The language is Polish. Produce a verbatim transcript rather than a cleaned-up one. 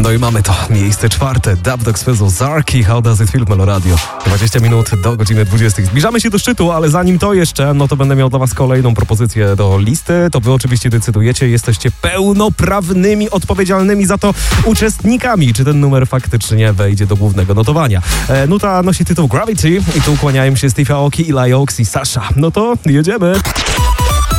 No i mamy to, miejsce czwarte. Dub Dogs Fizzo, Zarki, How Does It Feel, Meloradio. dwadzieścia minut do godziny dwudziestej. Zbliżamy się do szczytu, ale zanim to jeszcze, no to będę miał dla was kolejną propozycję do listy. To wy oczywiście decydujecie, jesteście pełnoprawnymi, odpowiedzialnymi za to uczestnikami, czy ten numer faktycznie wejdzie do głównego notowania. E, nuta nosi tytuł Gravity i tu kłaniają się Steve Aoki, Eli Oaks i Sasha. No to jedziemy.